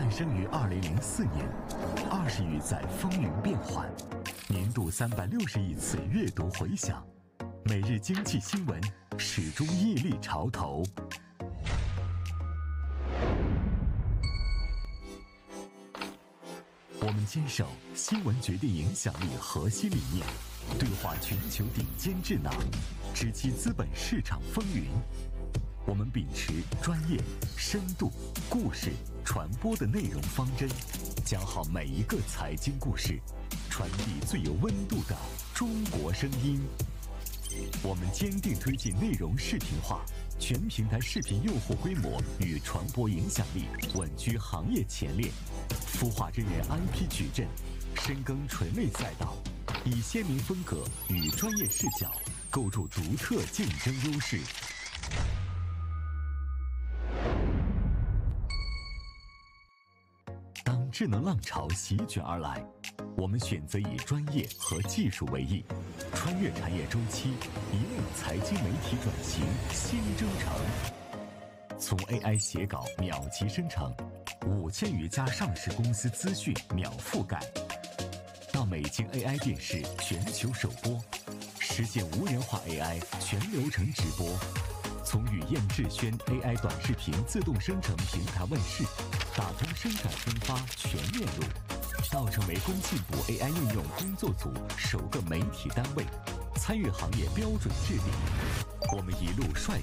诞生于2004年，20余载风云变幻，年度360亿次阅读回响，每日经济新闻始终屹立潮头。我们坚守新闻决定影响力核心理念，对话全球顶尖智囊，直击资本市场风云。我们秉持专业、深度、故事、传播的内容方针，讲好每一个财经故事，传递最有温度的中国声音。我们坚定推进内容视频化，全平台视频用户规模与传播影响力稳居行业前列，孵化真人 IP 矩阵，深耕垂类赛道，以鲜明风格与专业视角构筑独特竞争优势。当智能浪潮席卷而来，我们选择以专业和技术为翼，穿越产业周期，引领财经媒体转型新征程。从 AI 写稿秒级生成，5000余家上市公司资讯秒覆盖，到美京 AI 电视全球首播，实现无人化 AI 全流程直播。从语燕智轩 AI 短视频自动生成平台问世，打通生产分发全链路，到成为工信部 AI 应用工作组首个媒体单位，参与行业标准制定。我们一路率